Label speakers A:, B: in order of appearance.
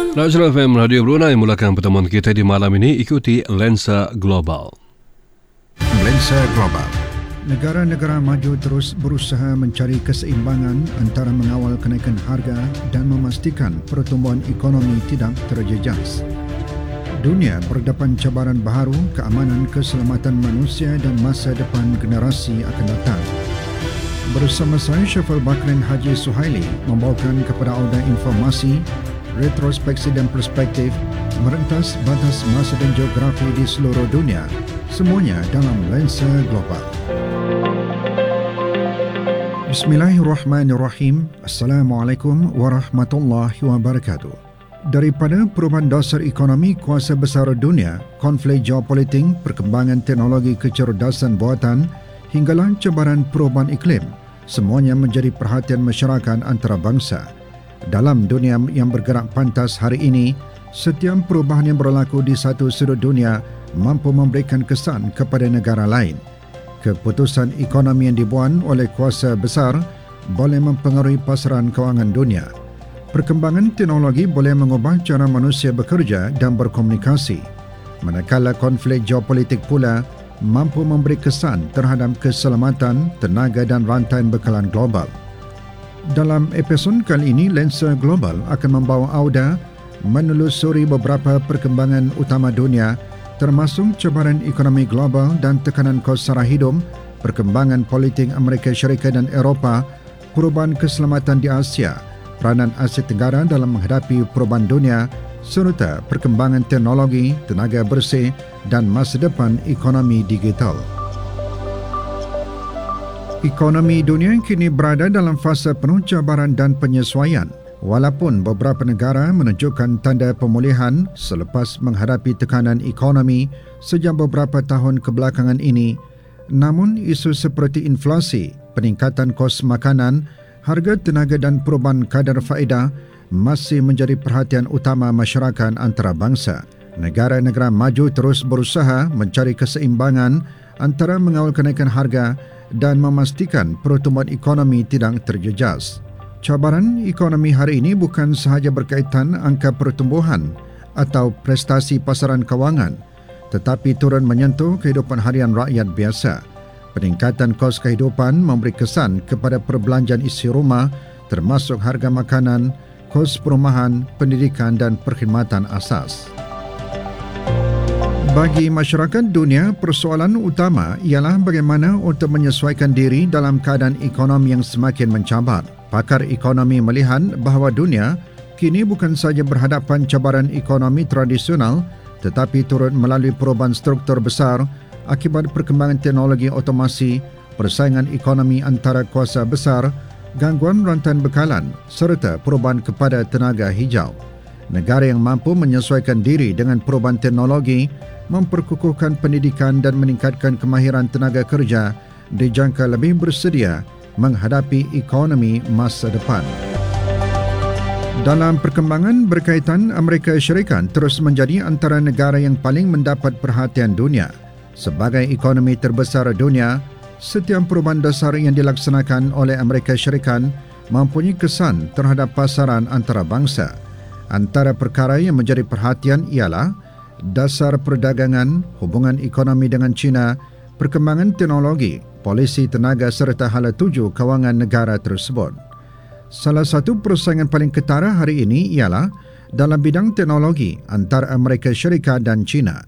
A: Nasional FM Radio Brunei mulakan pertemuan kita di malam ini. Ikuti Lensa Global.
B: Lensa Global.
C: Negara-negara maju terus berusaha mencari keseimbangan antara mengawal kenaikan harga dan memastikan pertumbuhan ekonomi tidak terjejas. Dunia berhadapan cabaran baharu, keamanan, keselamatan manusia dan masa depan generasi akan datang. Bersama saya Syafal Bakrin Haji Suhaili membawakan kepada anda informasi, retrospeksi dan perspektif merentas batas masa dan geografi di seluruh dunia. Semuanya dalam Lensa Global. Bismillahirrahmanirrahim. Assalamualaikum warahmatullahi wabarakatuh. Daripada perubahan dasar ekonomi kuasa besar dunia, konflik geopolitik, perkembangan teknologi kecerdasan buatan, hinggalah cabaran perubahan iklim, semuanya menjadi perhatian masyarakat antarabangsa. Dalam dunia yang bergerak pantas hari ini, setiap perubahan yang berlaku di satu sudut dunia mampu memberikan kesan kepada negara lain. Keputusan ekonomi yang dibuat oleh kuasa besar boleh mempengaruhi pasaran kewangan dunia. Perkembangan teknologi boleh mengubah cara manusia bekerja dan berkomunikasi, manakala konflik geopolitik pula mampu memberi kesan terhadap keselamatan, tenaga dan rantaian bekalan global. Dalam episod kali ini, Lensa Global akan membawa anda menelusuri beberapa perkembangan utama dunia, termasuk cabaran ekonomi global dan tekanan kos sara hidup, perkembangan politik Amerika Syarikat dan Eropah, perubahan keselamatan di Asia, peranan Asia Tenggara dalam menghadapi perubahan dunia, serta perkembangan teknologi, tenaga bersih dan masa depan ekonomi digital. Ekonomi dunia kini berada dalam fasa penuh cabaran dan penyesuaian. Walaupun beberapa negara menunjukkan tanda pemulihan selepas menghadapi tekanan ekonomi sejak beberapa tahun kebelakangan ini, namun isu seperti inflasi, peningkatan kos makanan, harga tenaga dan perubahan kadar faedah masih menjadi perhatian utama masyarakat antarabangsa. Negara-negara maju terus berusaha mencari keseimbangan antara mengawal kenaikan harga dan memastikan pertumbuhan ekonomi tidak terjejas. Cabaran ekonomi hari ini bukan sahaja berkaitan angka pertumbuhan atau prestasi pasaran kewangan, tetapi turut menyentuh kehidupan harian rakyat biasa. Peningkatan kos kehidupan memberi kesan kepada perbelanjaan isi rumah, termasuk harga makanan, kos perumahan, pendidikan dan perkhidmatan asas. Bagi masyarakat dunia, persoalan utama ialah bagaimana untuk menyesuaikan diri dalam keadaan ekonomi yang semakin mencabar. Pakar ekonomi melihat bahawa dunia kini bukan sahaja berhadapan cabaran ekonomi tradisional, tetapi turut melalui perubahan struktur besar akibat perkembangan teknologi otomasi, persaingan ekonomi antara kuasa besar, gangguan rantaian bekalan serta perubahan kepada tenaga hijau. Negara yang mampu menyesuaikan diri dengan perubahan teknologi, memperkukuhkan pendidikan dan meningkatkan kemahiran tenaga kerja dijangka lebih bersedia menghadapi ekonomi masa depan. Dalam perkembangan berkaitan, Amerika Syarikat terus menjadi antara negara yang paling mendapat perhatian dunia. Sebagai ekonomi terbesar dunia, setiap perubahan dasar yang dilaksanakan oleh Amerika Syarikat mempunyai kesan terhadap pasaran antarabangsa. Antara perkara yang menjadi perhatian ialah dasar perdagangan, hubungan ekonomi dengan China, perkembangan teknologi, polisi tenaga serta hala tuju kewangan negara tersebut. Salah satu persaingan paling ketara hari ini ialah dalam bidang teknologi antara Amerika Syarikat dan China.